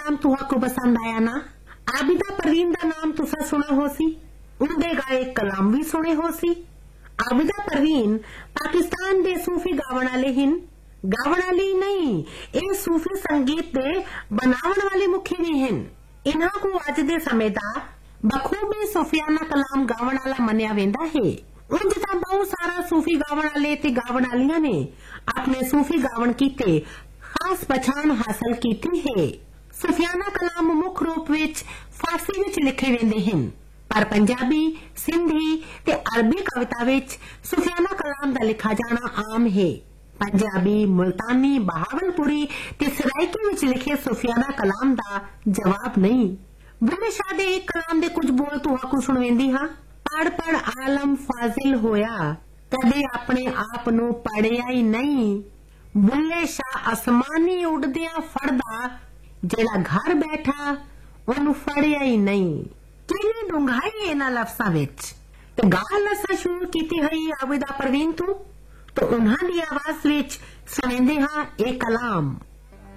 कलाम तुहाको पसंद आया ना? आबिदा परवीन दा नाम तुसा सुना हो सी, उनदे गाए कलाम भी सुने हो सी। आबिदा परवीन पाकिस्तान दे सूफी गावण वाले हिन, गावण वाले ही नहीं, ये सूफी संगीत दे बनावण वाले मुखी भी हिन। इन्हां को अज दे समय दा बखूबी सूफियाना कलाम गावण वाला मन्या वेंदा है। उंज तां बहुत सारा सूफी गावण वाले ते गावण वालियां ने अपने सूफी गावण कीते खास पछाण हासिल कीती है। सूफियाना कलाम मुख रूप विच फारसी विच लिखे वेंदे हन, पर पंजाबी, सिंधी ते अरबी कविता विच सूफियाना कलाम दा लिखा जाना आम है। पंजाबी, मुल्तानी, बहावलपुरी ते सराइकी विच लिखे सूफियाना कलाम दा जवाब नहीं। बुल्ले शाह दे एक कलाम दे कुछ बोल तुहाकू सुणवेंदी हां। पढ़ पढ़ आलम फाजिल होया, कदे अपने आप नू पढ़िया ही नहीं। बुल्ले शाह आसमानी उड़दियां फड़दा, जेड़ा घर बैठा ओनू फड़िया ही नहीं। किन्नी डूंघाई इन्हां लफ्जां विच ते गाल असां शुरू कीती है आबिदा परवीन तो उन्हां दी आवाज विच सुणेंदे हां ए कलाम।